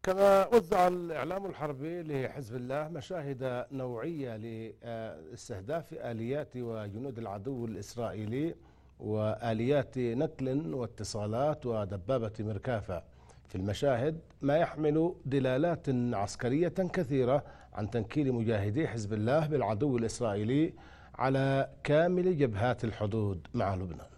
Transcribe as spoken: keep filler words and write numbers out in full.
كما وزع الإعلام الحربي لحزب الله مشاهد نوعية لاستهداف آليات وجنود العدو الإسرائيلي وآليات نقل واتصالات ودبابة مركافة. في المشاهد ما يحمل دلالات عسكرية كثيرة عن تنكيل مجاهدي حزب الله بالعدو الإسرائيلي على كامل جبهات الحدود مع لبنان.